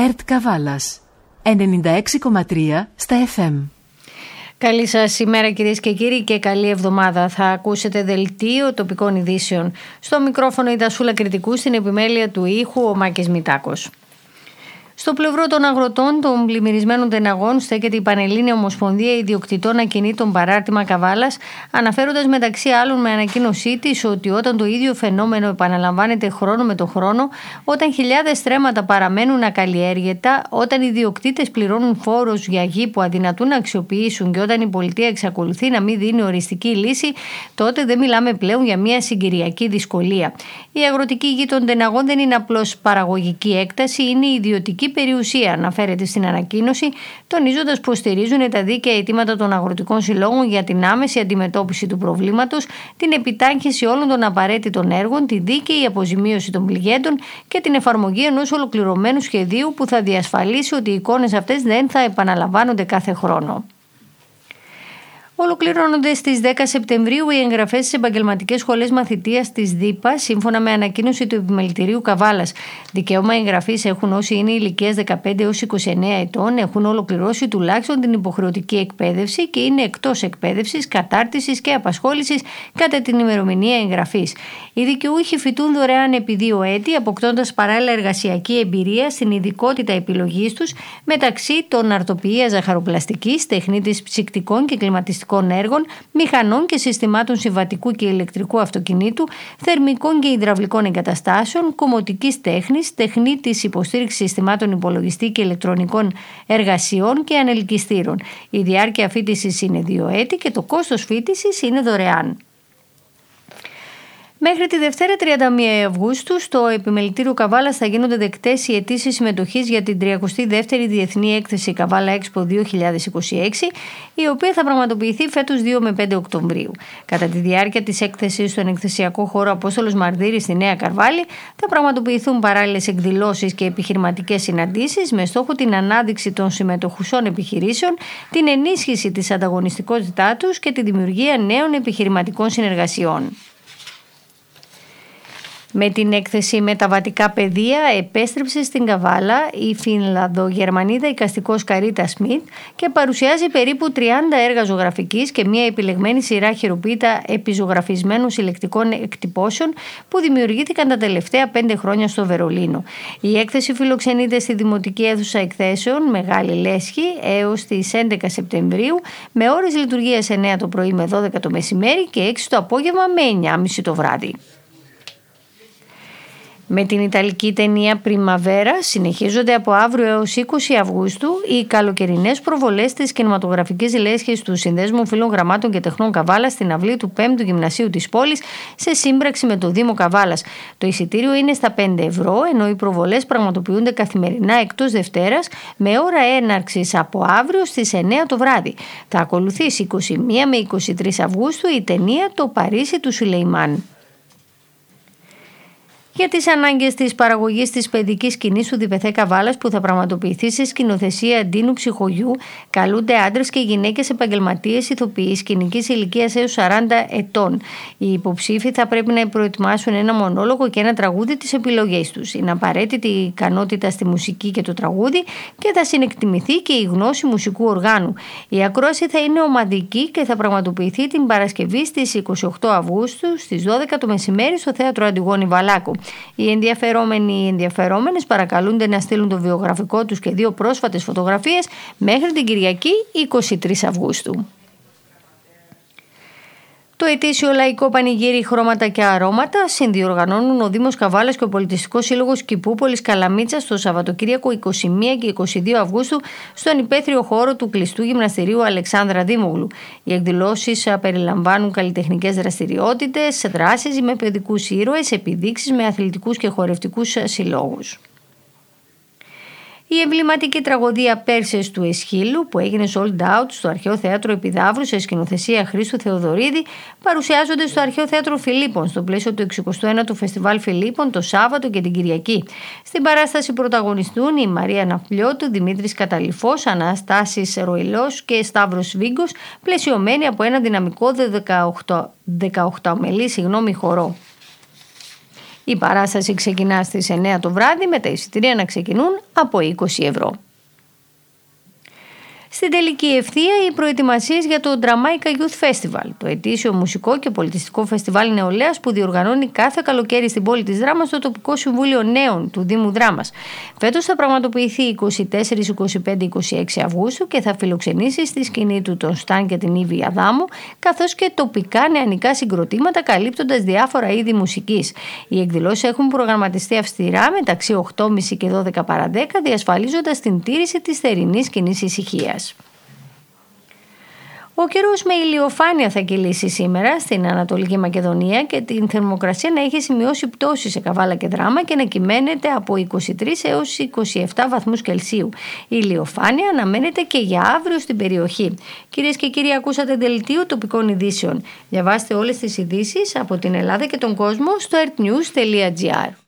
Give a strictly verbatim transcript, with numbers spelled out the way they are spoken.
ΕΡΤ Καβάλας, ενενήντα έξι κόμμα τρία στα εφ εμ. Καλή σας ημέρα κυρίες και κύριοι και καλή εβδομάδα. Θα ακούσετε δελτίο τοπικών ειδήσεων. Στο μικρόφωνο η Δασούλα Κρητικού, στην επιμέλεια του ήχου ο Μάκης Μητάκος. Στο πλευρό των αγροτών των πλημμυρισμένων τεναγών στέκεται η Πανελλήνια Ομοσπονδία Ιδιοκτητών Ακινήτων Παράρτημα Καβάλας, αναφέροντας μεταξύ άλλων με ανακοίνωσή της ότι όταν το ίδιο φαινόμενο επαναλαμβάνεται χρόνο με το χρόνο, όταν χιλιάδες στρέμματα παραμένουν ακαλλιέργητα, όταν οι ιδιοκτήτες πληρώνουν φόρους για γη που αδυνατούν να αξιοποιήσουν και όταν η πολιτεία εξακολουθεί να μην δίνει οριστική λύση, τότε δεν μιλάμε πλέον για μια συγκυριακή δυσκολία. Η αγροτική γη των τεναγών δεν είναι απλώς παραγωγική έκταση, είναι ιδιωτική περιουσία, αναφέρεται στην ανακοίνωση, τονίζοντας πως στηρίζουν τα δίκαια αιτήματα των αγροτικών συλλόγων για την άμεση αντιμετώπιση του προβλήματος, την επιτάχυνση όλων των απαραίτητων έργων, τη δίκαιη αποζημίωση των πληγέντων και την εφαρμογή ενός ολοκληρωμένου σχεδίου που θα διασφαλίσει ότι οι εικόνες αυτές δεν θα επαναλαμβάνονται κάθε χρόνο. Ολοκληρώνονται στις δέκα Σεπτεμβρίου οι εγγραφές στις επαγγελματικές σχολές μαθητείας της ΔΥΠΑ, σύμφωνα με ανακοίνωση του Επιμελητηρίου Καβάλας. Δικαίωμα εγγραφής έχουν όσοι είναι ηλικίας δεκαπέντε έως είκοσι εννέα ετών, έχουν ολοκληρώσει τουλάχιστον την υποχρεωτική εκπαίδευση και είναι εκτός εκπαίδευσης, κατάρτισης και απασχόλησης κατά την ημερομηνία εγγραφής. Οι δικαιούχοι φοιτούν δωρεάν επί δύο έτη, αποκτώντας παράλληλα εργασιακή εμπειρία στην ειδικότητα επιλογής τους, μεταξύ των αρτοποιίας ζαχαροπλαστικής, τεχνίτης ψυκτικών και κλιματιστικών έργων, μηχανών και συστημάτων συμβατικού και ηλεκτρικού αυτοκινήτου, θερμικών και υδραυλικών εγκαταστάσεων, κομμωτικής τέχνης, τεχνίτης υποστήριξης συστημάτων υπολογιστή και ηλεκτρονικών εργασιών και ανελκυστήρων. Η διάρκεια φοιτησης είναι δύο έτη και το κόστος φοιτησης είναι δωρεάν. Μέχρι τη Δευτέρα τριάντα μία Αυγούστου στο Επιμελητήριο Καβάλας θα γίνονται δεκτές οι αιτήσεις συμμετοχής για την τριακοστή δεύτερη Διεθνή Έκθεση Καβάλα Expo δύο χιλιάδες είκοσι έξι, η οποία θα πραγματοποιηθεί φέτος δύο με πέντε Οκτωβρίου. Κατά τη διάρκεια της έκθεσης στον εκθεσιακό χώρο Απόστολος Μαρδύρης στη Νέα Καρβάλη θα πραγματοποιηθούν παράλληλες εκδηλώσεις και επιχειρηματικές συναντήσεις με στόχο την ανάδειξη των συμμετοχουσών επιχειρήσεων, την ενίσχυση της ανταγωνιστικότητάς τους και τη δημιουργία νέων επιχειρηματικών συνεργασιών. Με την έκθεση «Μεταβατικά πεδία» επέστρεψε στην Καβάλα η Φινλανδο-Γερμανίδα εικαστικός Καρίτα Σμιτ και παρουσιάζει περίπου τριάντα έργα ζωγραφικής και μια επιλεγμένη σειρά χειροποίητα επιζωγραφισμένων συλλεκτικών εκτυπώσεων που δημιουργήθηκαν τα τελευταία πέντε χρόνια στο Βερολίνο. Η έκθεση φιλοξενείται στη Δημοτική Αίθουσα Εκθέσεων Μεγάλη Λέσχη έως τις έντεκα Σεπτεμβρίου με ώρες λειτουργίας εννέα το πρωί με δώδεκα το μεσημέρι και έξι το απόγευμα με εννιά και μισή το βράδυ. Με την ιταλική ταινία Πριμαβέρα συνεχίζονται από αύριο έως είκοσι Αυγούστου οι καλοκαιρινές προβολές της κινηματογραφικής λέσχης του Συνδέσμου Φίλων Γραμμάτων και Τεχνών Καβάλας στην αυλή του πέμπτου Γυμνασίου της πόλης σε σύμπραξη με το Δήμο Καβάλας. Το εισιτήριο είναι στα πέντε ευρώ, ενώ οι προβολές πραγματοποιούνται καθημερινά εκτός Δευτέρας με ώρα έναρξης από αύριο στις εννέα το βράδυ. Θα ακολουθήσει είκοσι μία με είκοσι τρεις Αυγούστου η ταινία «Το Παρίσι του Σουλεϊμάν». Για τις ανάγκες της παραγωγής της παιδικής σκηνής του Διπεθέ Καβάλας που θα πραγματοποιηθεί σε σκηνοθεσία Ντίνου Ψυχογιού, καλούνται άντρες και γυναίκες επαγγελματίες ηθοποιοί σκηνικής ηλικίας έως σαράντα ετών. Οι υποψήφοι θα πρέπει να προετοιμάσουν ένα μονόλογο και ένα τραγούδι της επιλογής τους. Είναι απαραίτητη η ικανότητα στη μουσική και το τραγούδι και θα συνεκτιμηθεί και η γνώση μουσικού οργάνου. Η ακρόαση θα είναι ομαδική και θα πραγματοποιηθεί την Παρασκευή στις είκοσι οκτώ Αυγούστου στις δώδεκα το μεσημέρι στο Θέατρο Αντιγόνη Βαλάκου. Οι ενδιαφερόμενοι ή ενδιαφερόμενες παρακαλούνται να στείλουν το βιογραφικό τους και δύο πρόσφατες φωτογραφίες μέχρι την Κυριακή είκοσι τρεις Αυγούστου. Το ετήσιο λαϊκό πανηγύρι Χρώματα και Αρώματα συνδιοργανώνουν ο Δήμος Καβάλας και ο Πολιτιστικός Σύλλογος Κηπούπολης Καλαμίτσας το Σαββατοκύριακο είκοσι μία και είκοσι δύο Αυγούστου στον υπαίθριο χώρο του κλειστού γυμναστηρίου Αλεξάνδρα Δήμογλου. Οι εκδηλώσεις περιλαμβάνουν καλλιτεχνικές δραστηριότητες, δράσεις με παιδικούς ήρωες, επιδείξεις με αθλητικούς και χορευτικούς συλλόγους. Η εμβληματική τραγωδία Πέρσες του Εσχύλου, που έγινε sold out στο Αρχαίο Θέατρο Επιδαύρου σε σκηνοθεσία Χρήστου Θεοδωρίδη, παρουσιάζονται στο Αρχαίο Θέατρο Φιλίππων στο πλαίσιο του εξηκοστού ένατου Φεστιβάλ Φιλίππων το Σάββατο και την Κυριακή. Στην παράσταση πρωταγωνιστούν η Μαρία Ναυπλιώτου, Δημήτρης Καταλυφός, Αναστάσης Ροηλός και Σταύρος Βίγκος, πλαισιωμένοι από ένα δυναμικό δεκαοκτώ μελή συγγνώμη, χορό. Η παράσταση ξεκινά στις εννέα το βράδυ, με τα εισιτήρια να ξεκινούν από είκοσι ευρώ. Στην τελική ευθεία, οι προετοιμασίες για το Ντραμάικα Youth Festival, το ετήσιο μουσικό και πολιτιστικό φεστιβάλ νεολαίας που διοργανώνει κάθε καλοκαίρι στην πόλη της Δράμας το τοπικό Συμβούλιο Νέων του Δήμου Δράμας. Φέτος θα πραγματοποιηθεί είκοσι τέσσερα, είκοσι πέντε, είκοσι έξι Αυγούστου και θα φιλοξενήσει στη σκηνή του τον Σταν και την Ήβη Αδάμου, καθώς και τοπικά νεανικά συγκροτήματα καλύπτοντας διάφορα είδη μουσικής. Οι εκδηλώσεις έχουν προγραμματιστεί αυστηρά μεταξύ οκτώ και μισή και δώδεκα παρά δέκα, διασφαλίζοντας την τήρηση της θερινής κοινής ησυχίας. Ο καιρός με ηλιοφάνεια θα κυλήσει σήμερα στην Ανατολική Μακεδονία και την θερμοκρασία να έχει σημειώσει πτώση σε Καβάλα και Δράμα και να κυμαίνεται από είκοσι τρεις έως είκοσι επτά βαθμούς Κελσίου. Η ηλιοφάνεια αναμένεται και για αύριο στην περιοχή. Κυρίες και κύριοι, ακούσατε δελτίο τοπικών ειδήσεων. Διαβάστε όλες τις ειδήσεις από την Ελλάδα και τον κόσμο στο ερτ νιους τελεία τζι άρ.